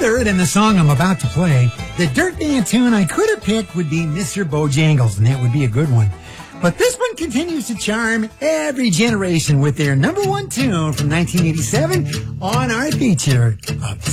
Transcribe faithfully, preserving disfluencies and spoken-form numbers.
Other than the song I'm about to play, the Dirt Band tune I could have picked would be Mister Bojangles, and that would be a good one. But this one continues to charm every generation with their number one tune from nineteen eighty-seven on our feature of